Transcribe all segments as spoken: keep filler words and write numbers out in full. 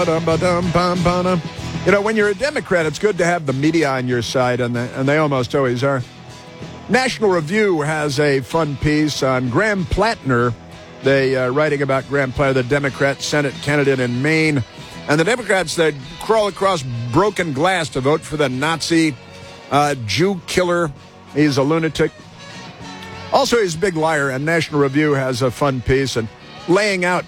You know, when you're a Democrat, it's good to have the media on your side, and, the, and they almost always are. National Review has a fun piece on Graham Plattner. They uh, writing about Graham Plattner, the Democrat Senate candidate in Maine. And the Democrats that crawl across broken glass to vote for the Nazi uh, Jew killer. He's a lunatic. Also, he's a big liar, and National Review has a fun piece and laying out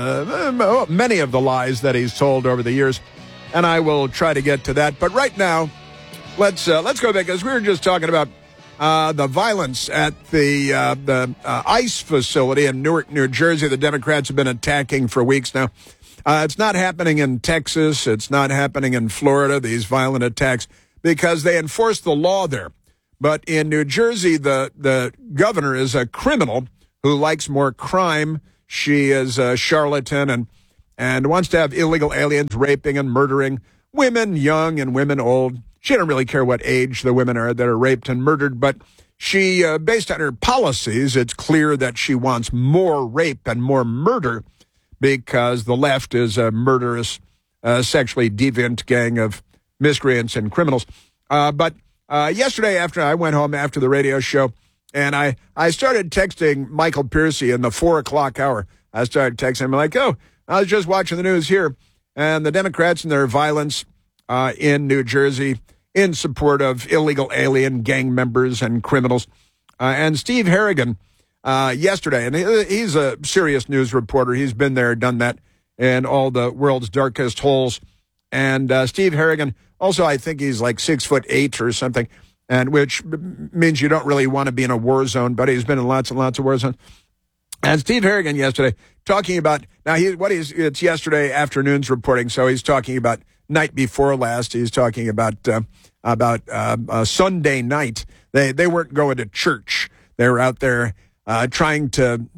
uh, many of the lies that he's told over the years. And I will try to get to that. But right now, let's uh, let's go back, because we were just talking about uh, the violence at the uh, the uh, ICE facility in Newark, New Jersey. The Democrats have been attacking for weeks now. Uh, it's not happening in Texas. It's not happening in Florida, these violent attacks, because they enforce the law there. But in New Jersey, the, the governor is a criminal who likes more crime. She is a charlatan and and wants to have illegal aliens raping and murdering women young and women old. She doesn't really care what age the women are that are raped and murdered, but she, uh, based on her policies, it's clear that she wants more rape and more murder because the left is a murderous, uh, sexually deviant gang of miscreants and criminals. Uh, but uh, yesterday after I went home after the radio show, and I, I started texting Michael Piercy in the four o'clock hour. I started texting him like, oh, I was just watching the news here, and the Democrats and their violence uh, in New Jersey in support of illegal alien gang members and criminals. Uh, and Steve Harrigan uh, yesterday, and he's a serious news reporter. He's been there, done that in all the world's darkest holes. And uh, Steve Harrigan, also I think he's like six foot eight or something, and which means you don't really want to be in a war zone, but he's been in lots and lots of war zones. And Steve Harrigan yesterday talking about, now he, what he's, it's yesterday afternoon's reporting, so he's talking about night before last. He's talking about uh, about uh, uh, Sunday night. They they weren't going to church. They were out there uh, trying to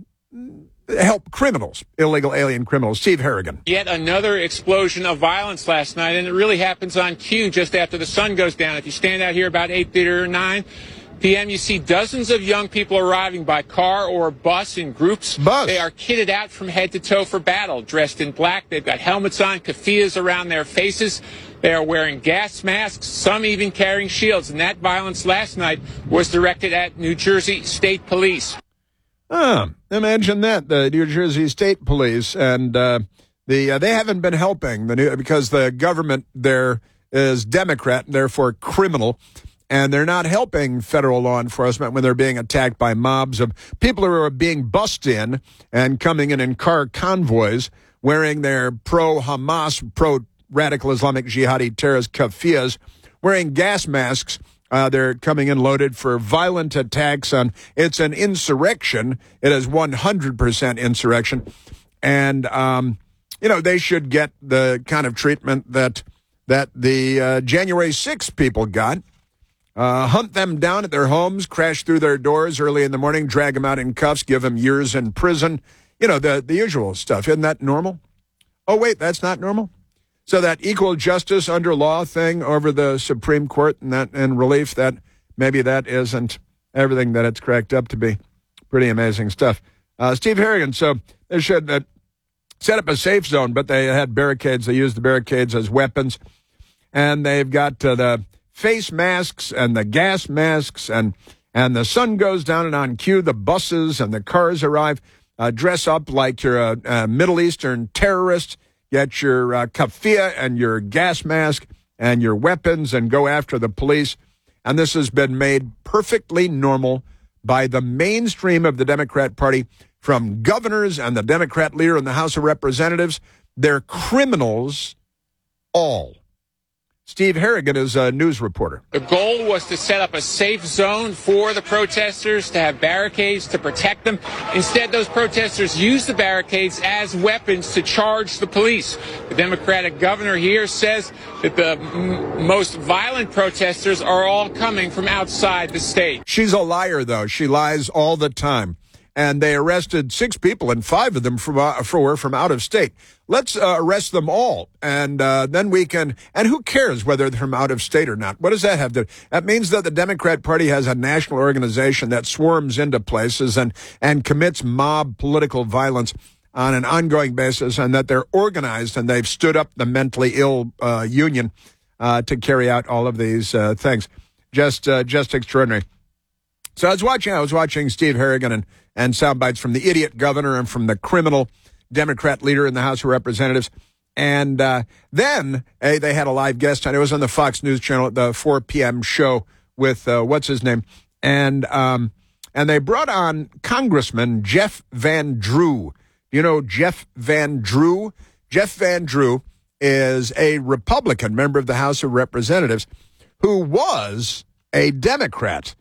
help criminals, illegal alien criminals. Steve Harrigan. Yet another explosion of violence last night, and it really happens on cue just after the sun goes down. If you stand out here about eight thirty or nine p.m., you see dozens of young people arriving by car or bus in groups. Bus. They are kitted out from head to toe for battle, dressed in black. They've got helmets on, keffiyehs around their faces. They are wearing gas masks, some even carrying shields. And that violence last night was directed at New Jersey State Police. Oh, imagine that, the New Jersey State Police. And uh, the uh, they haven't been helping the new, because the government there is Democrat and therefore criminal. And they're not helping federal law enforcement when they're being attacked by mobs of people who are being bussed in and coming in in car convoys wearing their pro-Hamas, pro-radical Islamic jihadi terrorist keffiyehs, wearing gas masks. Uh, they're coming in loaded for violent attacks on, it's an insurrection. It is one hundred percent insurrection. And, um, you know, they should get the kind of treatment that, that the uh, January sixth people got. Uh, hunt them down at their homes, crash through their doors early in the morning, drag them out in cuffs, give them years in prison. You know, the, the usual stuff. Isn't that normal? Oh, wait, that's not normal? So that equal justice under law thing over the Supreme Court and that and relief, that maybe that isn't everything that it's cracked up to be. Pretty amazing stuff. Uh, Steve Harrigan, so they should uh, set up a safe zone, but they had barricades. They used the barricades as weapons. And they've got uh, the face masks and the gas masks, and and the sun goes down, and on cue the buses and the cars arrive. Uh, dress up like you're a, a Middle Eastern terrorist. Get your uh, keffiyeh and your gas mask and your weapons and go after the police. And this has been made perfectly normal by the mainstream of the Democrat Party, from governors and the Democrat leader in the House of Representatives. They're criminals, all. Steve Harrigan is a news reporter. The goal was to set up a safe zone for the protesters, to have barricades to protect them. Instead, those protesters used the barricades as weapons to charge the police. The Democratic governor here says that the m- most violent protesters are all coming from outside the state. She's a liar, though. She lies all the time. And they arrested six people, and five of them from, uh, were from out of state. Let's uh, arrest them all, and uh, then we can, and who cares whether they're from out of state or not? What does that have to do? That means that the Democrat Party has a national organization that swarms into places and, and commits mob political violence. on an ongoing basis, and that they're organized and they've stood up the mentally ill uh, union uh, to carry out all of these uh, things. Just uh, just extraordinary. So I was watching, I was watching Steve Harrigan and, and sound bites from the idiot governor and from the criminal Democrat leader in the House of Representatives. And uh, then hey, they had a live guest on. It was on the Fox News Channel at the four p.m. show with, uh, what's his name? And um, and they brought on Congressman Jeff Van Drew. You know Jeff Van Drew? Jeff Van Drew is a Republican member of the House of Representatives who was a Democrat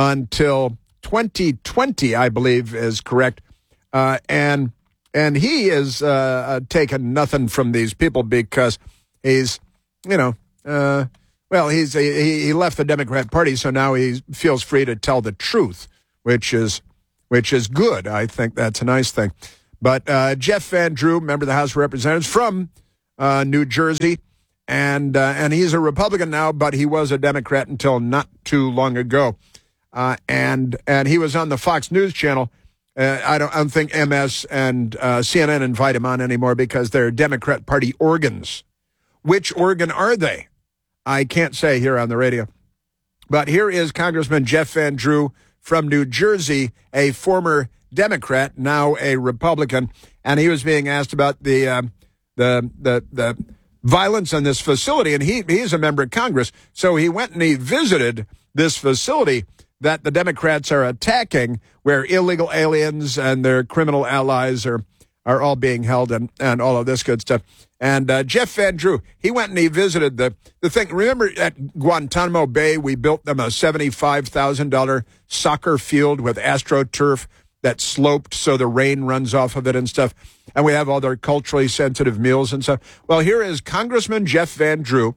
until twenty twenty, I believe is correct. Uh, and and he is uh, taken nothing from these people because he's, you know, uh, well, he's he, he left the Democrat Party, so now he feels free to tell the truth, which is which is good. I think that's a nice thing. But uh, Jeff Van Drew, member of the House of Representatives from uh, New Jersey, and uh, and he's a Republican now, but he was a Democrat until not too long ago. Uh, and and he was on the Fox News Channel. Uh, I don't I don't think M S and uh, C N N invite him on anymore because they're Democrat Party organs. Which organ are they? I can't say here on the radio. But here is Congressman Jeff Van Drew from New Jersey, a former Democrat, now a Republican, and he was being asked about the uh, the the the violence in this facility, and he he's a member of Congress, so he went and he visited this facility that the Democrats are attacking, where illegal aliens and their criminal allies are are all being held, and, and all of this good stuff. And uh, Jeff Van Drew, he went and he visited the, the thing. Remember at Guantanamo Bay, we built them a seventy-five thousand dollars soccer field with AstroTurf that sloped so the rain runs off of it and stuff. And we have all their culturally sensitive meals and stuff. Well, here is Congressman Jeff Van Drew,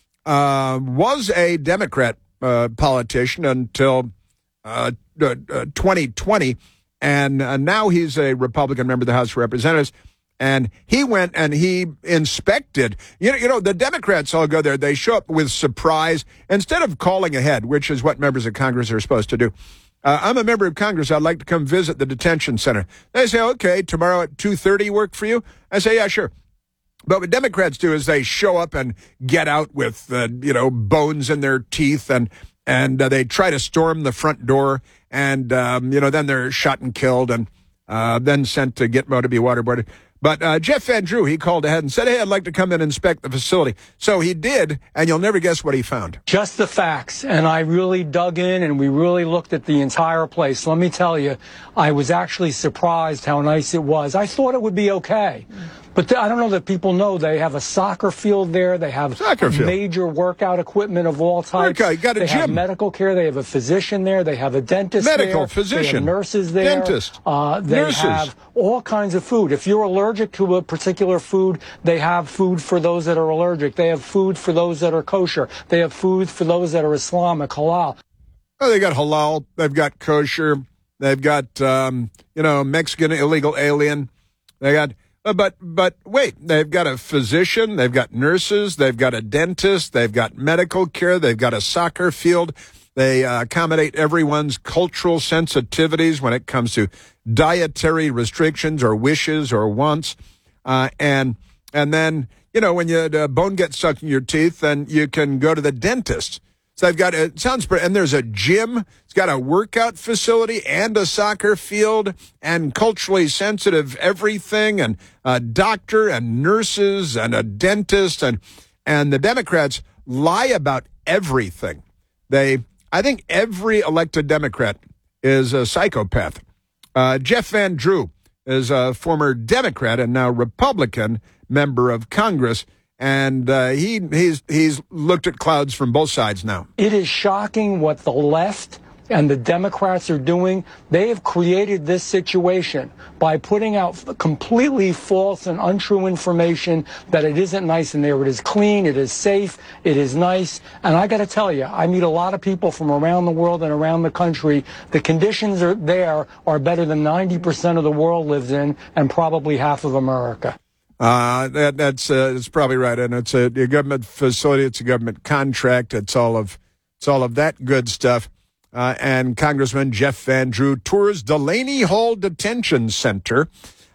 uh, was a Democrat uh, politician until uh, uh, twenty twenty, and uh, now he's a Republican member of the House of Representatives. And he went and he inspected. You know, you know, the Democrats all go there. They show up with surprise instead of calling ahead, which is what members of Congress are supposed to do. Uh, I'm a member of Congress. I'd like to come visit the detention center. They say, okay, tomorrow at two thirty work for you? I say, yeah, sure. But what Democrats do is they show up and get out with, uh, you know, bones in their teeth, and and uh, they try to storm the front door, and, um, you know, then they're shot and killed, and uh, then sent to Gitmo to be waterboarded. But uh, Jeff Van Drew, he called ahead and said, hey, I'd like to come in and inspect the facility. So he did, and you'll never guess what he found. Just the facts. And I really dug in, and we really looked at the entire place. Let me tell you, I was actually surprised how nice it was. I thought it would be okay. But th- I don't know that people know they have a soccer field there. They have soccer field. Major workout equipment of all types. Okay, got a they gym. have medical care. They have a physician there. They have a dentist medical, there. physician. They have nurses there. Dentist. Uh, they nurses. have all kinds of food. If you're allergic to a particular food, they have food for those that are allergic. They have food for those that are kosher. They have food for those that are Islamic, halal. Oh, they got halal. They've got kosher. They've got, um, you know, Mexican illegal alien. They got... Uh, but but wait, they've got a physician, they've got nurses, they've got a dentist, they've got medical care, they've got a soccer field. They uh, accommodate everyone's cultural sensitivities when it comes to dietary restrictions or wishes or wants. Uh, and and then, you know, when you, a bone gets stuck in your teeth, then you can go to the dentist. So they've got, it sounds pretty, and there's a gym. It's got a workout facility and a soccer field and culturally sensitive everything, and a doctor and nurses and a dentist, and and the Democrats lie about everything. They, I think every elected Democrat is a psychopath. Uh, Jeff Van Drew is a former Democrat and now Republican member of Congress. And uh, he he's he's looked at clouds from both sides now. It is shocking what the left and the Democrats are doing. They have created this situation by putting out completely false and untrue information that it isn't nice in there. It is clean, it is safe, it is nice. And I got to tell you, I meet a lot of people from around the world and around the country. The conditions are there are better than ninety percent of the world lives in, and probably half of America. Uh, that, that's, uh, that's probably right. And it's a, a government facility. It's a government contract. It's all of, it's all of that good stuff. Uh, and Congressman Jeff Van Drew tours Delaney Hall Detention Center.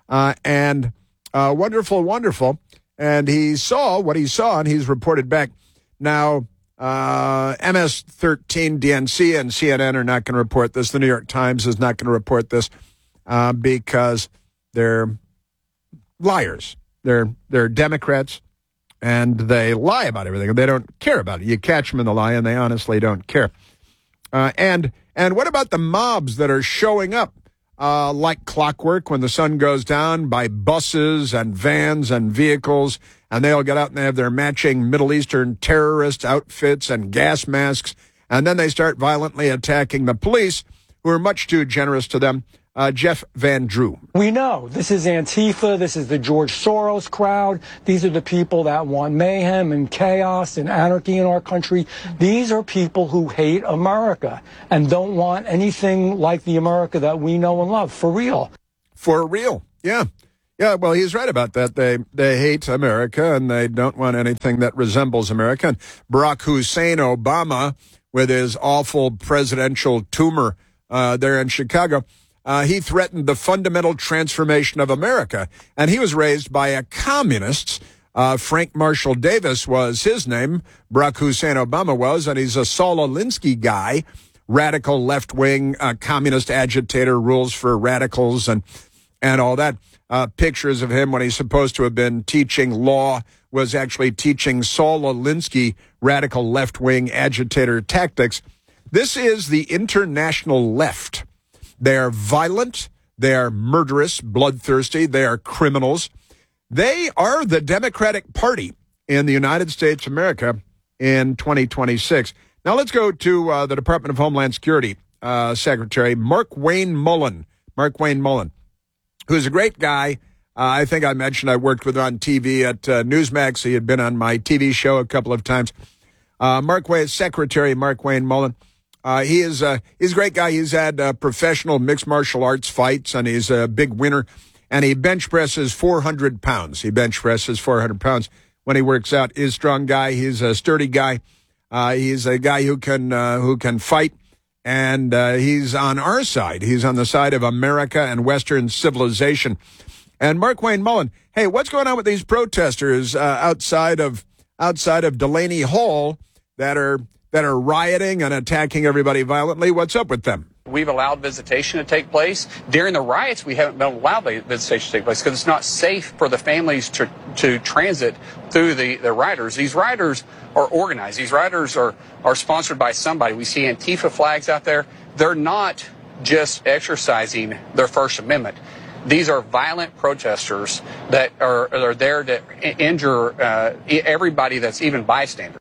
uh, and uh, wonderful, wonderful. And he saw what he saw, and he's reported back. Now, uh, M S thirteen, D N C, and C N N are not going to report this. The New York Times is not going to report this uh, because they're liars. They're they're Democrats, and they lie about everything. They don't care about it. You catch them in the lie, and they honestly don't care. Uh, and and what about the mobs that are showing up uh, like clockwork when the sun goes down by buses and vans and vehicles, and they all get out and they have their matching Middle Eastern terrorist outfits and gas masks, and then they start violently attacking the police, who are much too generous to them. Uh, Jeff Van Drew. We know this is Antifa. This is the George Soros crowd. These are the people that want mayhem and chaos and anarchy in our country. These are people who hate America and don't want anything like the America that we know and love. For real. For real. Yeah. Yeah, well, he's right about that. They they hate America, and they don't want anything that resembles America. And Barack Hussein Obama, with his awful presidential tumor uh, there in Chicago, Uh, he threatened the fundamental transformation of America, and he was raised by a communist. Uh, Frank Marshall Davis was his name. Barack Hussein Obama was, and he's a Saul Alinsky guy, radical left-wing uh, communist agitator, rules for radicals and and all that. Uh, pictures of him when he's supposed to have been teaching law was actually teaching Saul Alinsky radical left-wing agitator tactics. This is the international left. They are violent, they are murderous, bloodthirsty, they are criminals. They are the Democratic Party in the United States of America in twenty twenty-six. Now let's go to uh, the Department of Homeland Security uh, Secretary Mark Wayne Mullen. Mark Wayne Mullen, who's a great guy. Uh, I think I mentioned I worked with him on T V at uh, Newsmax. He had been on my T V show a couple of times. Uh, Mark Wayne, Secretary Mark Wayne Mullen. Uh, he is uh, he's a great guy. He's had uh, professional mixed martial arts fights, and he's a big winner. And he bench presses four hundred pounds. He bench presses four hundred pounds when he works out. He's a strong guy. He's a sturdy guy. Uh, he's a guy who can uh, who can fight, and uh, he's on our side. He's on the side of America and Western civilization. And Mark Wayne Mullen, hey, what's going on with these protesters uh, outside of outside of Delaney Hall that are that are rioting and attacking everybody violently? What's up with them? We've allowed visitation to take place. During the riots, we haven't been allowed visitation to take place because it's not safe for the families to, to transit through the, the riders. These riders are organized. These riders are, are sponsored by somebody. We see Antifa flags out there. They're not just exercising their First Amendment. These are violent protesters that are, are there to injure uh, everybody that's even bystander.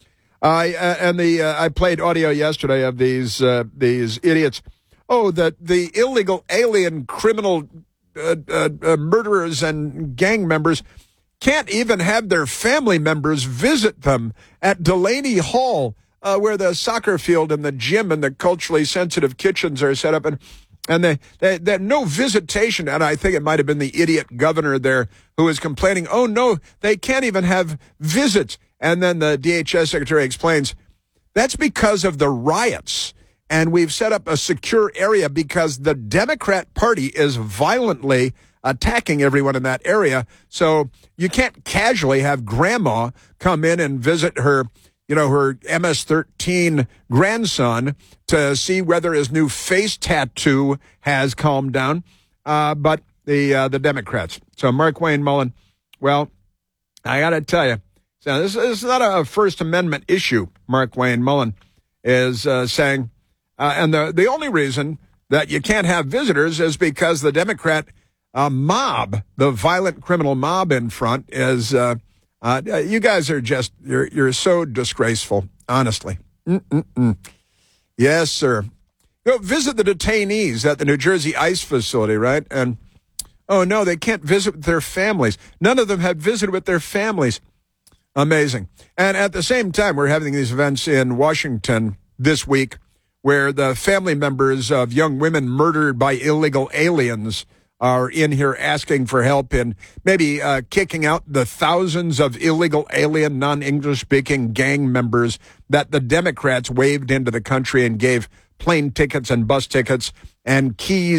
I uh, and the uh, I played audio yesterday of these uh, these idiots. Oh, that the illegal alien criminal uh, uh, uh, murderers and gang members can't even have their family members visit them at Delaney Hall, uh, where the soccer field and the gym and the culturally sensitive kitchens are set up, and and they they, they no visitation. And I think it might have been the idiot governor there who was complaining. Oh no, they can't even have visits. And then the D H S secretary explains, that's because of the riots. And we've set up a secure area because the Democrat Party is violently attacking everyone in that area. So you can't casually have grandma come in and visit her, you know, her M S thirteen grandson to see whether his new face tattoo has calmed down. Uh, but the uh, the Democrats. So Mark Wayne Mullen, well, I got to tell you, now, this, this is not a First Amendment issue, Mark Wayne Mullen is uh, saying. Uh, and the, the only reason that you can't have visitors is because the Democrat uh, mob, the violent criminal mob in front, is, uh, uh, you guys are just, you're, you're so disgraceful, honestly. Mm-mm-mm. Yes, sir. Go visit the detainees at the New Jersey ICE facility, right? And, oh, no, they can't visit with their families. None of them have visited with their families. Amazing. And at the same time, we're having these events in Washington this week where the family members of young women murdered by illegal aliens are in here asking for help in maybe uh, kicking out the thousands of illegal alien non-English speaking gang members that the Democrats waved into the country and gave plane tickets and bus tickets and keys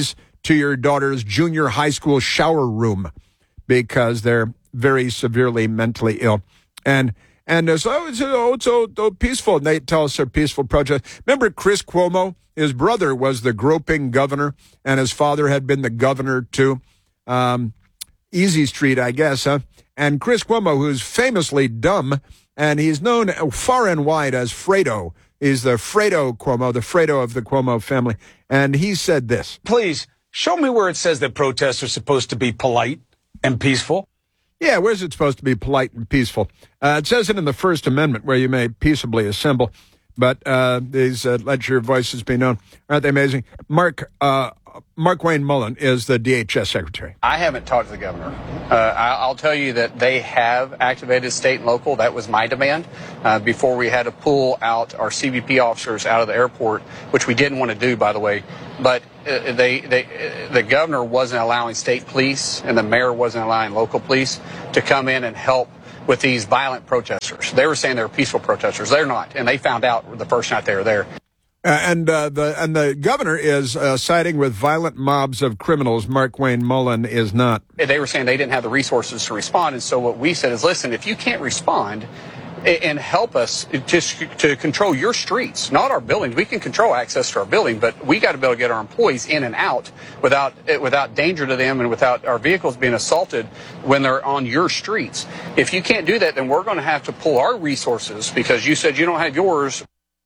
to your daughter's junior high school shower room because they're very severely mentally ill. And and uh, so it's oh, it's so, so peaceful. And they tell us they're peaceful protests. Remember Chris Cuomo? His brother was the groping governor, and his father had been the governor too. Um, Easy Street, I guess, huh? And Chris Cuomo, who's famously dumb, and he's known far and wide as Fredo. He's the Fredo Cuomo, the Fredo of the Cuomo family. And he said this. Please, show me where it says that protests are supposed to be polite and peaceful. Yeah, where's it supposed to be polite and peaceful? Uh, it says it in the First Amendment where you may peaceably assemble. But uh, these uh, let your voices be known. Aren't they amazing? Mark uh, Markwayne Mullin is the D H S secretary. I haven't talked to the governor. Uh, I, I'll tell you that they have activated state and local. That was my demand uh, before we had to pull out our C B P officers out of the airport, which we didn't want to do, by the way. But uh, they, they, uh, the governor wasn't allowing state police and the mayor wasn't allowing local police to come in and help with these violent protesters. They were saying they were peaceful protesters. They're not, and they found out the first night they were there. Uh, and uh, the and the governor is uh, siding with violent mobs of criminals. Markwayne Mullin is not. They were saying they didn't have the resources to respond, and so what we said is, listen, if you can't respond and help us to, to control your streets, not our buildings. We can control access to our building, but we got to be able to get our employees in and out without without danger to them and without our vehicles being assaulted when they're on your streets. If you can't do that, then we're going to have to pull our resources because you said you don't have yours.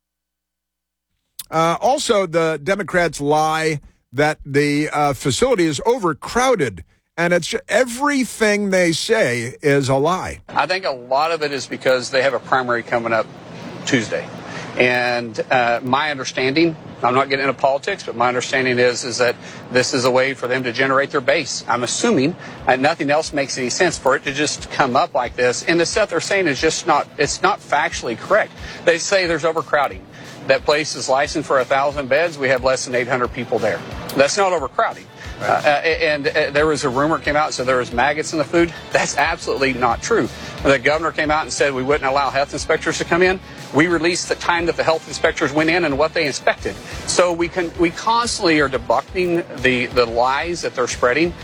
Uh, also, the Democrats lie that the uh, facility is overcrowded. And it's everything they say is a lie. I think a lot of it is because they have a primary coming up Tuesday. And uh, my understanding, I'm not getting into politics, but my understanding is is that this is a way for them to generate their base. I'm assuming uh, nothing else makes any sense for it to just come up like this. And the stuff they're saying is just not, it's not factually correct. They say there's overcrowding. That place is licensed for one thousand beds. We have less than eight hundred people there. That's not overcrowding. Uh, and uh, there was a rumor came out, so there was maggots in the food. That's absolutely not true. The governor came out and said we wouldn't allow health inspectors to come in. We released the time that the health inspectors went in and what they inspected. So we can we constantly are debunking the, the lies that they're spreading.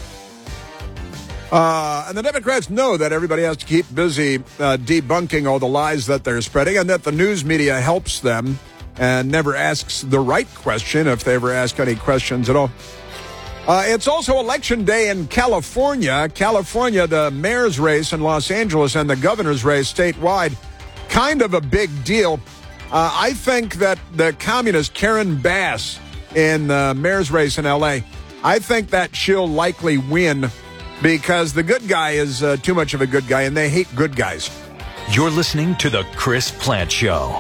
Uh, and the Democrats know that everybody has to keep busy uh, debunking all the lies that they're spreading and that the news media helps them and never asks the right question if they ever ask any questions at all. Uh, it's also Election Day in California. California, the mayor's race in Los Angeles and the governor's race statewide, kind of a big deal. Uh, I think that the communist Karen Bass in the mayor's race in L A, I think that she'll likely win because the good guy is uh, too much of a good guy and they hate good guys. You're listening to The Chris Plante Show.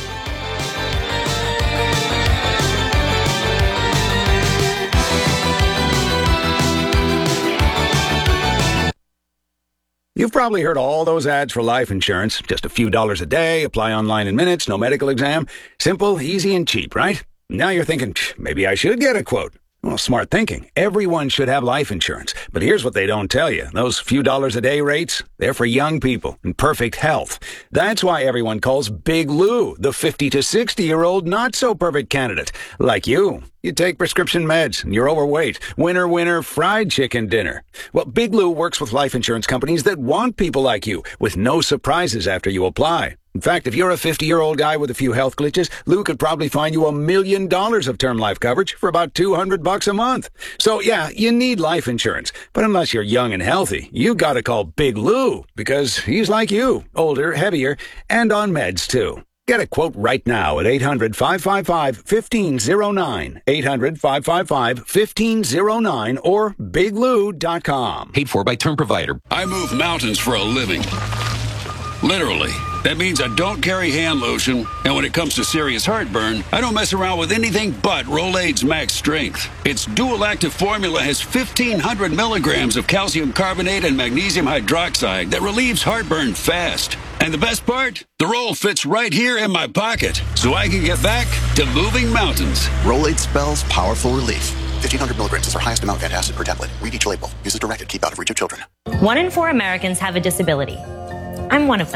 You've probably heard all those ads for life insurance. Just a few dollars a day, apply online in minutes, no medical exam. Simple, easy, and cheap, right? Now you're thinking, maybe I should get a quote. Well, smart thinking. Everyone should have life insurance. But here's what they don't tell you. Those few dollars a day rates, they're for young people in perfect health. That's why everyone calls Big Lou the fifty to sixty-year-old not-so-perfect candidate. Like you. You take prescription meds, and you're overweight. Winner, winner, fried chicken dinner. Well, Big Lou works with life insurance companies that want people like you, with no surprises after you apply. In fact, if you're a fifty-year-old guy with a few health glitches, Lou could probably find you a million dollars of term life coverage for about two hundred bucks a month. So, yeah, you need life insurance. But unless you're young and healthy, you gotta call Big Lou, because he's like you, older, heavier, and on meds, too. Get a quote right now at eight hundred, five five five, one five zero nine, eight hundred, five five five, one five zero nine, or big lou dot com. Paid for by Term Provider. I move mountains for a living. Literally. That means I don't carry hand lotion, and when it comes to serious heartburn, I don't mess around with anything but Rolaids Max Strength. Its dual-active formula has fifteen hundred milligrams of calcium carbonate and magnesium hydroxide that relieves heartburn fast. And the best part? The roll fits right here in my pocket, so I can get back to moving mountains. Rolaids spells powerful relief. fifteen hundred milligrams is our highest amount of antacid per tablet. Read each label. Use as directed. Keep out of reach of children. One in four Americans have a disability. I'm one of them.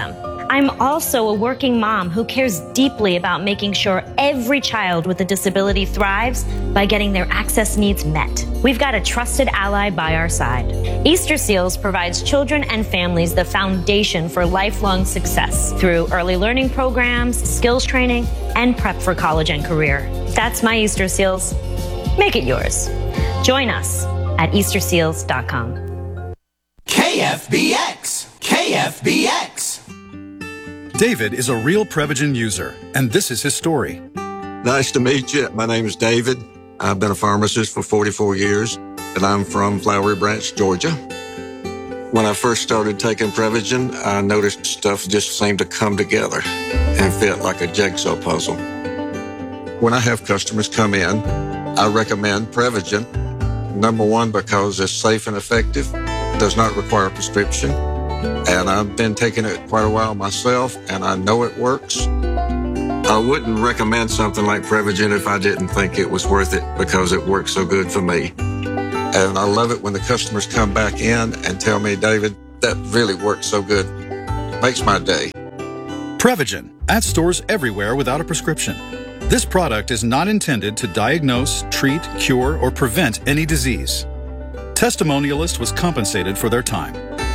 I'm also a working mom who cares deeply about making sure every child with a disability thrives by getting their access needs met. We've got a trusted ally by our side. Easter Seals provides children and families the foundation for lifelong success through early learning programs, skills training, and prep for college and career. That's my Easter Seals. Make it yours. Join us at Easter Seals dot com. K F B X! K F B X! David is a real Prevagen user, and this is his story. Nice to meet you. My name is David. I've been a pharmacist for forty-four years, and I'm from Flowery Branch, Georgia. When I first started taking Prevagen, I noticed stuff just seemed to come together and fit like a jigsaw puzzle. When I have customers come in, I recommend Prevagen. Number one, because it's safe and effective, does not require a prescription. And I've been taking it quite a while myself, and I know it works. I wouldn't recommend something like Prevagen if I didn't think it was worth it because it works so good for me. And I love it when the customers come back in and tell me, David, that really works so good. Makes my day. Prevagen, at stores everywhere without a prescription. This product is not intended to diagnose, treat, cure, or prevent any disease. Testimonialist was compensated for their time.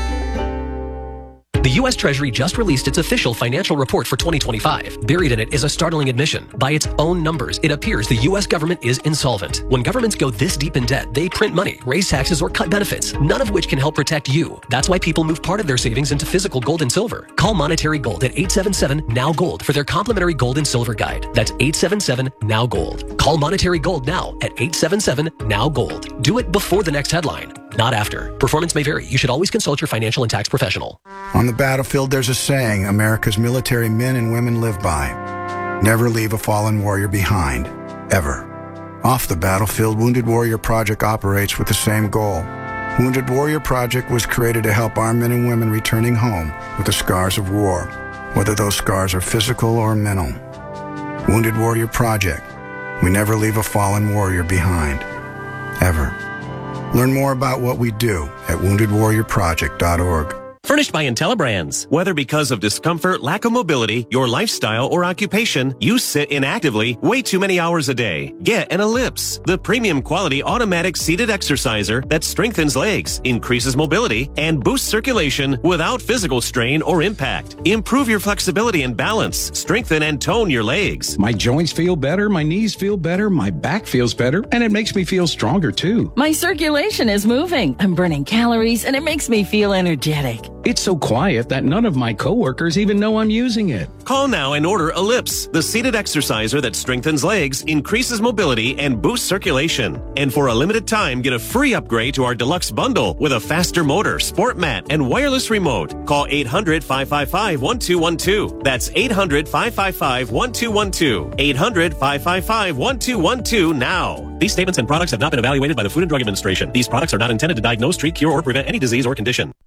The U S Treasury just released its official financial report for twenty twenty-five. Buried in it is a startling admission. By its own numbers, it appears the U S government is insolvent. When governments go this deep in debt, they print money, raise taxes, or cut benefits, none of which can help protect you. That's why people move part of their savings into physical gold and silver. Call Monetary Gold at eight seven seven, N O W Gold for their complimentary gold and silver guide. That's eight seven seven, N O W Gold. Call Monetary Gold now at eight seven seven, N O W Gold. Do it before the next headline, not after. Performance may vary. You should always consult your financial and tax professional. On the battlefield, there's a saying America's military men and women live by. Never leave a fallen warrior behind, ever. Off the battlefield, Wounded Warrior Project operates with the same goal. Wounded Warrior Project was created to help our men and women returning home with the scars of war, whether those scars are physical or mental. Wounded Warrior Project. We never leave a fallen warrior behind, ever. Learn more about what we do at wounded warrior project dot org. Furnished by IntelliBrands. Whether because of discomfort, lack of mobility, your lifestyle, or occupation, you sit inactively way too many hours a day. Get an Ellipse, the premium quality automatic seated exerciser that strengthens legs, increases mobility, and boosts circulation without physical strain or impact. Improve your flexibility and balance. Strengthen and tone your legs. My joints feel better, my knees feel better, my back feels better, and it makes me feel stronger too. My circulation is moving. I'm burning calories, and it makes me feel energetic. It's so quiet that none of my coworkers even know I'm using it. Call now and order Ellipse, the seated exerciser that strengthens legs, increases mobility, and boosts circulation. And for a limited time, get a free upgrade to our deluxe bundle with a faster motor, sport mat, and wireless remote. Call eight hundred, five five five, one two one two. That's eight hundred, five five five, one two one two. eight hundred, five five five, one two one two now. These statements and products have not been evaluated by the Food and Drug Administration. These products are not intended to diagnose, treat, cure, or prevent any disease or condition.